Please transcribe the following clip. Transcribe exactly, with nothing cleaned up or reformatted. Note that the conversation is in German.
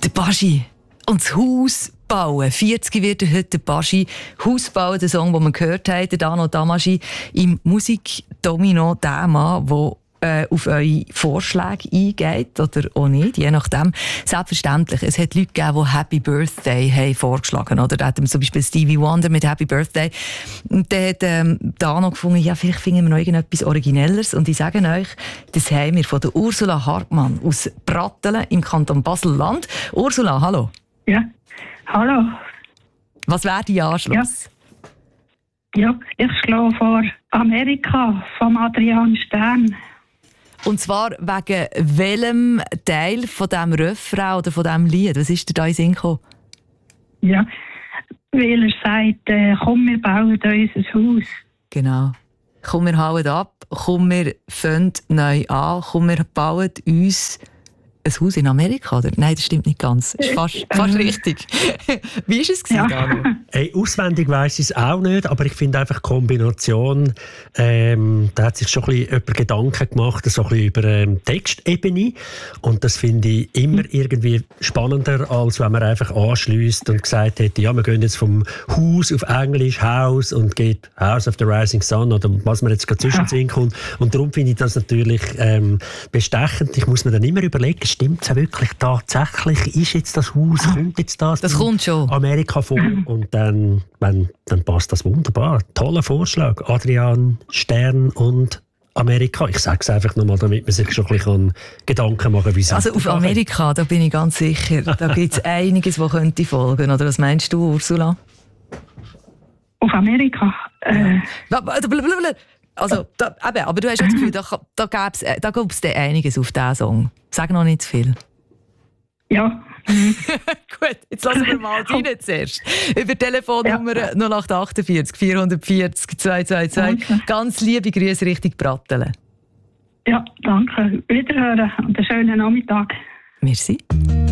Der Baschi und das Haus bauen. vierzig wird er heute, der Baschi. Haus bauen, der Song, den wir gehört haben, der Dano Damashi im Musikdomino, der Mann, der äh, auf eure Vorschläge eingeht oder auch nicht, je nachdem. Selbstverständlich, es hat Leute gegeben, die Happy Birthday haben vorgeschlagen, oder? Da hat zum Beispiel Stevie Wonder mit Happy Birthday. Und dann hat ähm, Dano gefunden, ja, vielleicht finden wir noch irgendetwas Originelleres. Und ich sage euch, das haben wir von der Ursula Hartmann aus Brattelen im Kanton Basel-Land. Ursula, hallo. Ja, hallo. Was wäre dein Anschluss? Ja, ja, ich schlage vor Amerika vom Adrian Stern. Und zwar wegen welchem Teil von diesem Refrain oder von diesem Lied? Was ist dir da in den Sinn gekommen? Ja, weil er sagt, äh, komm, wir bauen unser Haus. Genau. Komm, wir hauen ab, komm, wir fangen neu an, komm, wir bauen uns ein Haus in Amerika, oder? Nein, das stimmt nicht ganz. Das ist fast, fast richtig. Wie war es, Ja. Dano? Hey, auswendig weiss ich es auch nicht, aber ich finde einfach die Kombination, ähm, da hat sich schon ein bisschen über Gedanken gemacht, so ein bisschen über ähm, Textebene. Und das finde ich immer irgendwie spannender, als wenn man einfach anschliesst und gesagt hätte, ja, wir gehen jetzt vom Haus auf Englisch, House, und geht House of the Rising Sun, oder was man jetzt gerade zwischen den Sinn kommt. Und darum finde ich das natürlich ähm, bestechend. Ich muss mir dann immer überlegen, stimmt es wirklich tatsächlich? Ist jetzt das Haus, kommt jetzt das? Das kommt schon. Amerika vor, und dann, wenn, dann passt das wunderbar. Toller Vorschlag. Adrian Stern und Amerika. Ich sage es einfach nochmal, damit man sich schon ein bisschen Gedanken machen kann, wie es Also auf Amerika, da bin ich ganz sicher, da gibt es einiges, was könnte folgen. Oder was meinst du, Ursula? Auf Amerika? Äh, Also, da, eben, aber du hast ja das Gefühl, da, da gäbe es da gäb's dann einiges auf diesen Song. Sag noch nicht zu viel. ja. Gut, jetzt lassen wir mal rein zuerst. Über Telefonnummer Ja. null acht achtundvierzig vierhundertvierzig zweihundertzweiundzwanzig. Danke. Ganz liebe Grüße Richtung Brattelen. Ja, danke. Wiederhören und einen schönen Nachmittag. Merci.